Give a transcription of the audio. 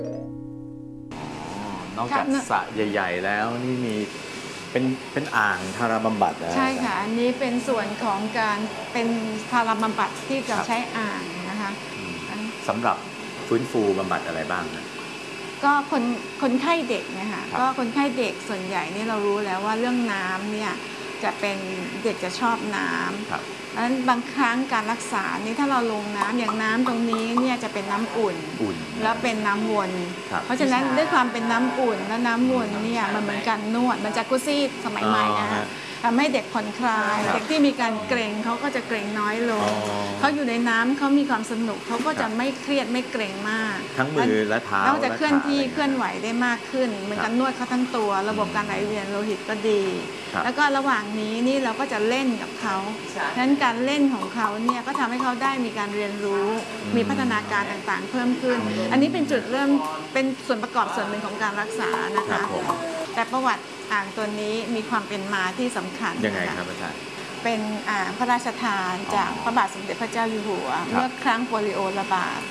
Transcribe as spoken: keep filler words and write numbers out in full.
นอกจากสระใหญ่ๆแล้วนี่มีเป็นเป็นอ่างทาราบำบัดนะใช่ค่ะอันนี้เป็นส่วนของการเป็นทาราบำบัดที่จะใช้อ่างนะคะสำหรับฟื้นฟูบำบัดอะไรบ้างนะก็คนคนไข้เด็กเนี่ยค่ะก็คนไข้เด็กส่วนใหญ่นี่เรารู้แล้วว่าเรื่องน้ำเนี่ยจะเป็นเด็กจะชอบน้ำดังนั้นบางครั้งการรักษานี่ถ้าเราลงน้ำอย่างน้ำตรงนี้เนี่ยจะเป็นน้ำอุ่นแล้วเป็นน้ำวนเพราะฉะนั้นด้วยความเป็นน้ำอุ่นและน้ำวนเนี่ยมันเหมือนการนวดมันจากุซี่สมัยใหม่นะคะทำให้เด็กผ่อนคลายเด็กที่มีการเกร็งเขาก็จะเกร็งน้อยลงเขาอยู่ในน้ำเขามีความสนุกเขาก็จะไม่เครียดไม่เกร็งมากทั้งมือและเท้าเราจะเคลื่อนที่เคลื่อนไหวได้มากขึ้นเหมือนกันนวดเขาทั้งตัวระบบการไหลเวียนโลหิตก็ดีแล้วก็ระหว่างนี้นี่เราก็จะเล่นกับเขาฉะนั้นการเล่นของเขาเนี่ยก็ทำให้เขาได้มีการเรียนรู้มีพัฒนาการต่างๆเพิ่มขึ้นอันนี้เป็นจุดเริ่มเป็นส่วนประกอบส่วนหนึ่งของการรักษานะคะแต่ประวัติอ่างตัวนี้มีความเป็นมาที่สำคัญยังไงครับอาจารย์เป็นอ่างพระราชทานจากพระบาทสมเด็จพระเจ้าอยู่หัวเมื่อครั้งโปลิโอระบาด